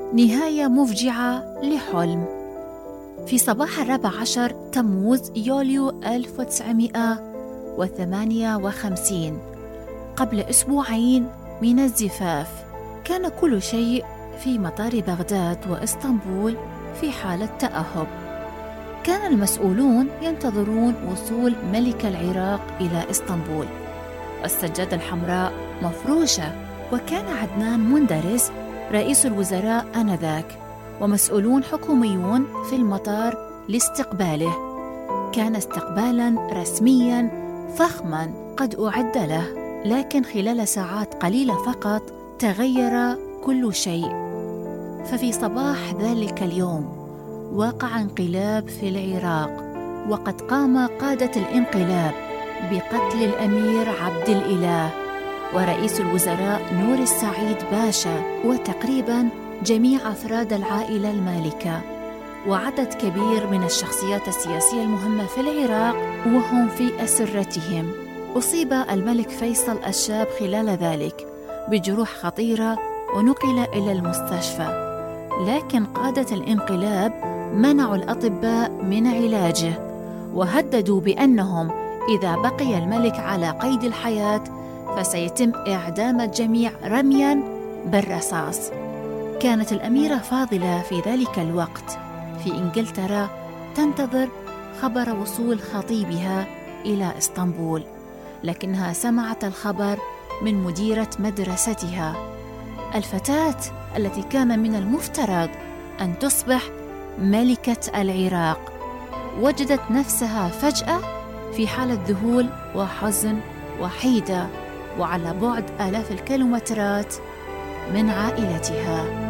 نهاية مفجعة لحلم. في صباح 14 تموز يوليو 1958، قبل أسبوعين من الزفاف، كان كل شيء في مطار بغداد وإسطنبول في حالة تأهب. كان المسؤولون ينتظرون وصول ملك العراق إلى إسطنبول، والسجادة الحمراء مفروشة، وكان عدنان مندرس رئيس الوزراء آنذاك ومسؤولون حكوميون في المطار لاستقباله. كان استقبالاً رسمياً فخماً قد أعد له، لكن خلال ساعات قليلة فقط تغير كل شيء. ففي صباح ذلك اليوم وقع انقلاب في العراق، وقد قام قادة الانقلاب بقتل الأمير عبد الإله ورئيس الوزراء نور السعيد باشا وتقريباً جميع أفراد العائلة المالكة، وعدد كبير من الشخصيات السياسية المهمة في العراق وهم في أسرتهم. أصيب الملك فيصل الشاب خلال ذلك بجروح خطيرة ونقل إلى المستشفى، لكن قادة الانقلاب منعوا الأطباء من علاجه، وهددوا بأنهم إذا بقي الملك على قيد الحياة فسيتم إعدام الجميع رمياً بالرصاص. كانت الأميرة فاضلة في ذلك الوقت في إنجلترا تنتظر خبر وصول خطيبها إلى إسطنبول، لكنها سمعت الخبر من مديرة مدرستها. الفتاة التي كان من المفترض أن تصبح ملكة العراق وجدت نفسها فجأة في حالة ذهول وحزن، وحيدة وعلى بعد آلاف الكيلومترات من عائلتها.